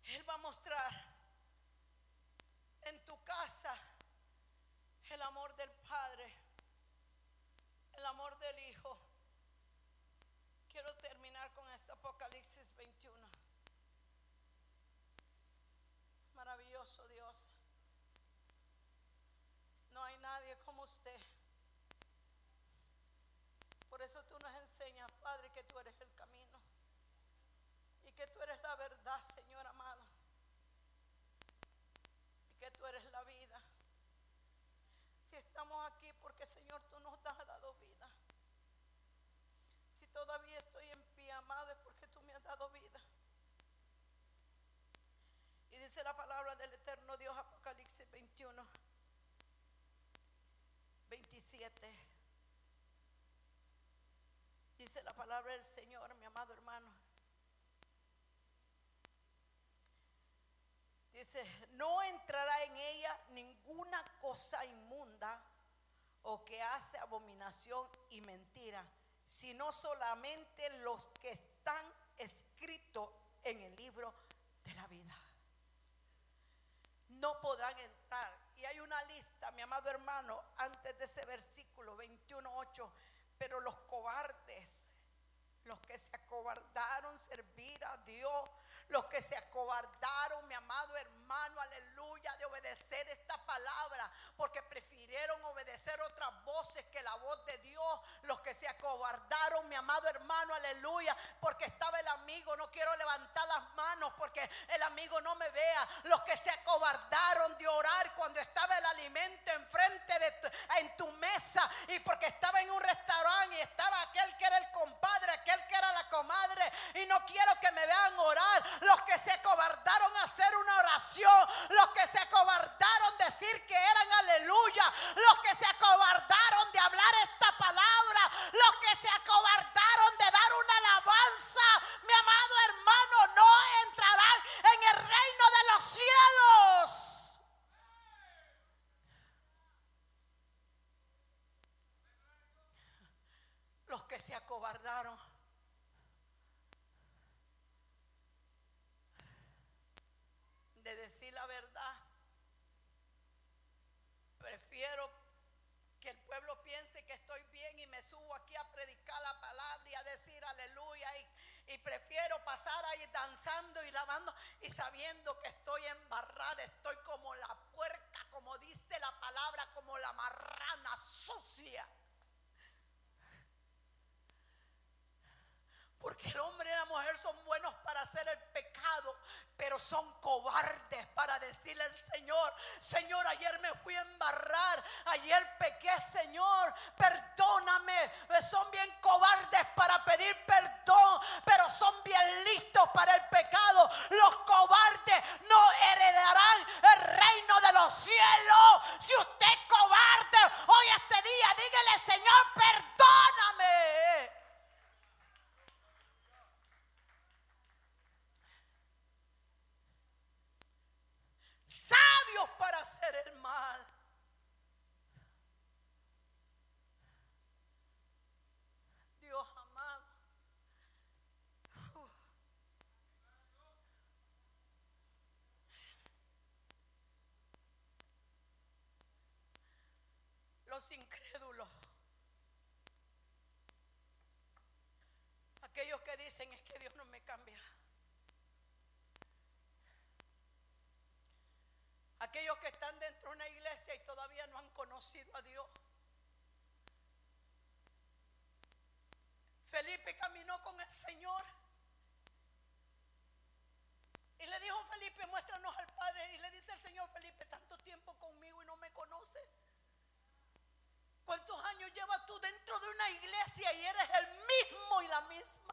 Él va a mostrar en tu casa el amor del Padre, el amor del Hijo. Quiero terminar con este Apocalipsis 21. Maravilloso Dios. No hay nadie como usted. Por eso tú nos enseñas, Padre, que tú eres el camino y que tú eres la verdad, Señor amado, y que tú eres la vida. Si estamos aquí porque, Señor, tú nos has dado vida. Si todavía estoy en pie, amado, es porque tú me has dado vida. Y dice la palabra del eterno Dios, Apocalipsis 21, 27. Dice la palabra del Señor, mi amado hermano. Dice: no entrará en ella ninguna cosa inmunda o que hace abominación y mentira, sino solamente los que están escritos en el libro de la vida. No podrán entrar. Y hay una lista, mi amado hermano, antes de ese versículo 21:8. Pero los cobardes, los que se acobardaron servir a Dios, los que se acobardaron, mi amado hermano, aleluya, de obedecer esta palabra, porque prefirieron obedecer otras voces que la voz de Dios. Los que se acobardaron, mi amado hermano, aleluya, porque estaba el amigo. No quiero levantar las manos porque el amigo no me vea. Los que se acobardaron de orar cuando estaba el alimento enfrente en tu mesa, y porque estaba en un restaurante y estaba aquel que era el compadre, aquel que era la comadre, y no quiero que me vean orar. Los que se acobardaron a hacer una oración, los que se acobardaron decir que eran aleluya, los que se acobardaron de hablar esta palabra, los que se acobardaron de dar una alabanza, mi amado hermano, no entrarán en el reino de los cielos. Los que se acobardaron de decir la verdad. Prefiero que el pueblo piense que estoy bien y me subo aquí a predicar la palabra y a decir aleluya, y prefiero pasar ahí danzando y lavando y sabiendo que estoy embarrada, estoy como la puerca, como dice la palabra, como la marrana sucia. Porque el hombre y la mujer son buenos para hacer el pecado, pero son cobardes para decirle al Señor: Señor, ayer me fui a embarrar, ayer pequé, Señor, perdóname. Son bien cobardes para pedir perdón, pero son bien listos para el pecado. Los cobardes no heredarán el reino de los cielos. Si usted es cobarde hoy, este día, dígale: Señor, perdóname. Sabios para hacer el mal. Dios amado. Los incrédulos, aquellos que dicen: es que Dios no me cambia. Aquellos que están dentro de una iglesia y todavía no han conocido a Dios. Felipe caminó con el Señor y le dijo: Felipe, muéstranos al Padre. Y le dice el Señor: Felipe, tanto tiempo conmigo y no me conoces. ¿Cuántos años llevas tú dentro de una iglesia y eres el mismo y la misma?